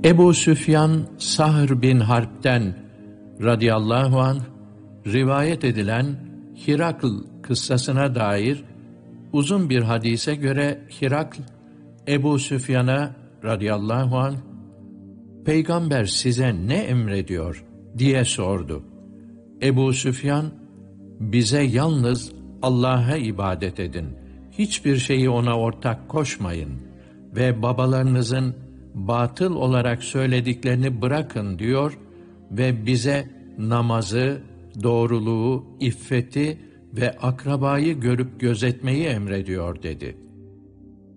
Ebu Süfyan Sahr bin Harp'ten radıyallahu anh rivayet edilen Hirakl kıssasına dair uzun bir hadise göre Hirakl Ebu Süfyan'a radıyallahu anh "Peygamber size ne emrediyor?" diye sordu. Ebu Süfyan, "Bize yalnız Allah'a ibadet edin, hiçbir şeyi ona ortak koşmayın ve babalarınızın batıl olarak söylediklerini bırakın" diyor ve bize namazı, doğruluğu, iffeti ve akrabayı görüp gözetmeyi emrediyor dedi.